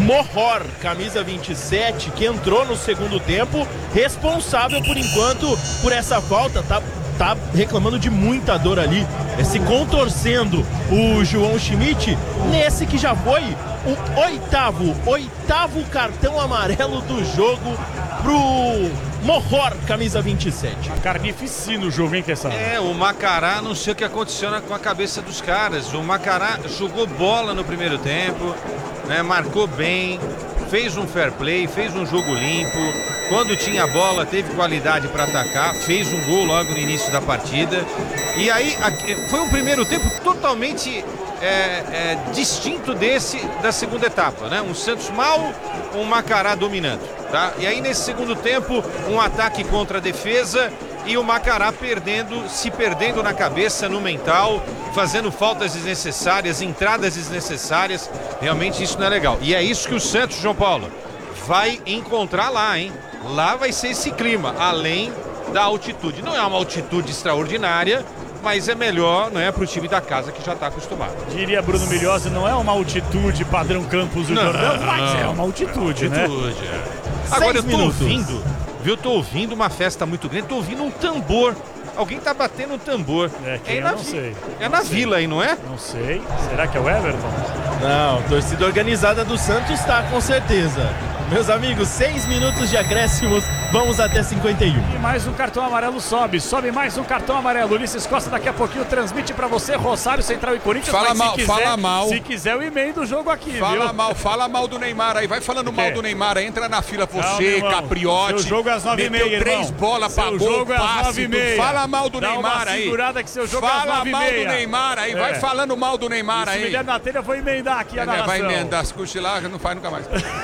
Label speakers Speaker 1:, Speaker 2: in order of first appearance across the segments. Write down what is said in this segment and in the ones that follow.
Speaker 1: Mohor, camisa 27, que entrou no segundo tempo, responsável por enquanto por essa falta, tá reclamando de muita dor ali, se contorcendo o João Schmidt, nesse que já foi o oitavo cartão amarelo do jogo pro Mohor, camisa 27.
Speaker 2: Carnificina o jogo, hein, Kessara?
Speaker 3: O Macará, não sei o que aconteceu com a cabeça dos caras. O Macará jogou bola no primeiro tempo, né, marcou bem, fez um fair play, fez um jogo limpo. Quando tinha bola, teve qualidade para atacar, fez um gol logo no início da partida. E aí, foi um primeiro tempo totalmente distinto da segunda etapa, né? Um Santos mal, um Macará dominando, tá? E aí, nesse segundo tempo, um ataque contra a defesa e o Macará se perdendo na cabeça, no mental, fazendo faltas desnecessárias, entradas desnecessárias. Realmente isso não é legal. E é isso que o Santos, João Paulo, vai encontrar lá, hein? Lá vai ser esse clima, além da altitude. Não é uma altitude extraordinária, mas é melhor, não é, para o time da casa que já está acostumado.
Speaker 2: Diria Bruno Milhose, não é uma altitude padrão Campos do Jordão, mas é uma altitude, né?
Speaker 3: Agora eu tô ouvindo, viu? Tô ouvindo uma festa muito grande, tô ouvindo um tambor. Alguém tá batendo um tambor.
Speaker 2: Eu não sei.
Speaker 3: É na Vila aí, não é?
Speaker 2: Não sei. Será que é o Everton?
Speaker 1: Não, torcida organizada do Santos tá, com certeza. Meus amigos, 6 minutos de acréscimos, vamos até 51.
Speaker 2: E mais um cartão amarelo sobe mais um cartão amarelo. Ulisses Costa daqui a pouquinho transmite pra você, Rosário Central e Corinthians.
Speaker 4: Fala mal.
Speaker 2: Se quiser eu emendo o jogo aqui,
Speaker 4: Fala mal do Neymar aí, vai falando mal do Neymar, entra na fila você, Capriotti.
Speaker 2: Seu jogo às 9h30,
Speaker 4: meteu 3 bolas, pagou o passe, fala mal do Neymar aí.
Speaker 2: Segurada que seu jogo às 9h30.
Speaker 4: Fala mal do Neymar aí, vai falando mal do Neymar aí.
Speaker 2: Se me der na telha eu vou emendar aqui a narração.
Speaker 4: Vai emendar, se cochilar, não faz nunca mais.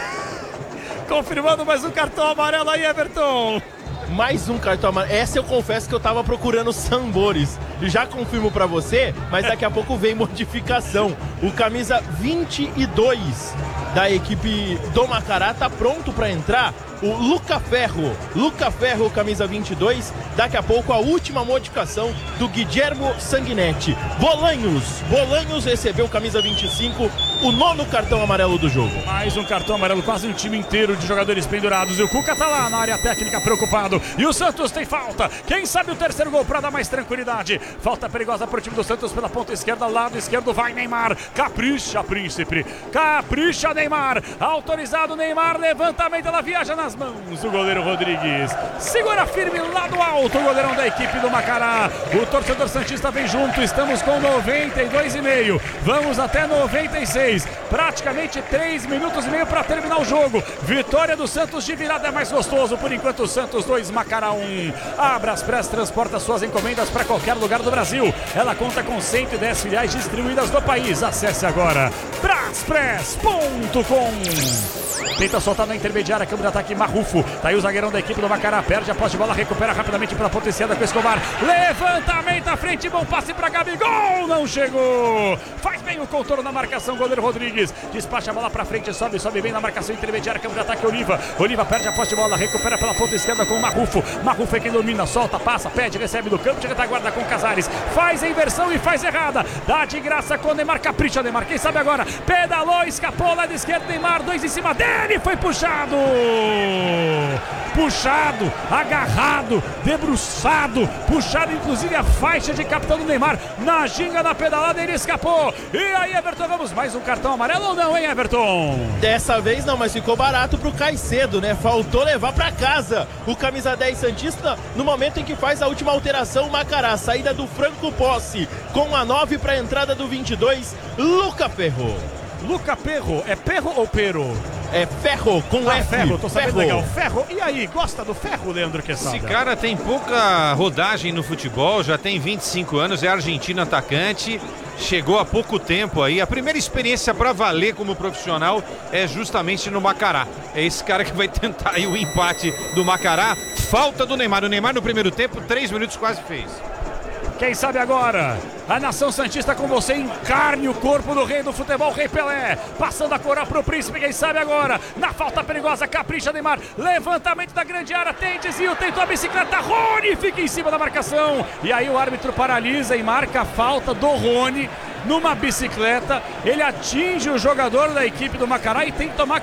Speaker 2: Confirmando mais um cartão amarelo aí, Everton.
Speaker 1: Mais um cartão amarelo. Essa eu confesso que eu tava procurando Sambores. Já confirmo pra você, mas daqui a pouco vem modificação. O camisa 22 da equipe do Macará tá pronto pra entrar. O Luca Ferro, camisa 22. Daqui a pouco a última modificação do Guilhermo Sanguinetti. Bolanhos recebeu camisa 25, o 9º cartão amarelo do jogo.
Speaker 2: Mais um cartão amarelo, quase um time inteiro de jogadores pendurados. E o Cuca tá lá na área técnica preocupado. E o Santos tem falta. Quem sabe o terceiro gol pra dar mais tranquilidade. Falta perigosa pro time do Santos pela ponta esquerda, lado esquerdo vai Neymar. Capricha, Príncipe. Capricha, Neymar. Autorizado, Neymar. Levantamento, ela viaja nas mãos do goleiro Rodrigues. Segura firme lá do alto o goleirão da equipe do Macará. O torcedor santista vem junto. Estamos com 92,5. Vamos até 96. Praticamente 3 minutos e meio para terminar o jogo. Vitória do Santos de virada é mais gostoso. Por enquanto, Santos 2, Macará 1. A Braspress transporta suas encomendas para qualquer lugar do Brasil. Ela conta com 110 filiais distribuídas no país. Acesse agora braspress.com. Tenta soltar na intermediária, câmbio de ataque Marrufo. Tá aí o zagueirão da equipe do Macará, perde a posse de bola, recupera rapidamente pela ponta esquerda com o Escobar. Levantamento à frente, bom passe pra Gabigol, não chegou. Faz bem o contorno na marcação, goleiro Rodrigues. Despacha a bola pra frente, sobe bem na marcação intermediária, câmbio de ataque Oliva. Oliva perde a posse de bola, recupera pela ponta esquerda com o Marrufo. Marrufo é quem domina, solta, passa, pede, recebe do campo, chega da guarda com Casares. Faz a inversão e faz errada. Dá de graça com o Neymar, capricha Neymar, quem sabe agora. Pedalou, escapou, lado esquerdo, Neymar, 2 em cima dele. Foi puxado, agarrado, debruçado, puxado inclusive a faixa de capitão do Neymar, na ginga da pedalada ele escapou. E aí, Everton, vamos mais um cartão amarelo ou não, hein, Everton?
Speaker 1: Dessa vez não, mas ficou barato pro Caicedo, né? Faltou levar pra casa o camisa 10 santista no momento em que faz a última alteração. O Macará, saída do Franco Posse com a 9 pra entrada do 22, Luca Ferro.
Speaker 2: Luca Perro, é Perro ou Pero?
Speaker 1: É Ferro, com F.
Speaker 2: Ferro, tô sabendo legal. Ferro, e aí, gosta do Ferro, Leandro Quesada?
Speaker 3: Esse cara tem pouca rodagem no futebol, já tem 25 anos, é argentino atacante, chegou há pouco tempo aí. A primeira experiência para valer como profissional é justamente no Macará. É esse cara que vai tentar aí o empate do Macará. Falta do Neymar. O Neymar no primeiro tempo, 3 minutos quase fez.
Speaker 2: Quem sabe agora, a nação santista com você, encarne o corpo do rei do futebol, Rei Pelé, passando a coroa pro Príncipe, quem sabe agora, na falta perigosa, capricha Neymar, levantamento da grande área, tem desvio, tentou a bicicleta, Rony fica em cima da marcação, e aí o árbitro paralisa e marca a falta do Rony numa bicicleta, ele atinge o jogador da equipe do Macará e tem que tomar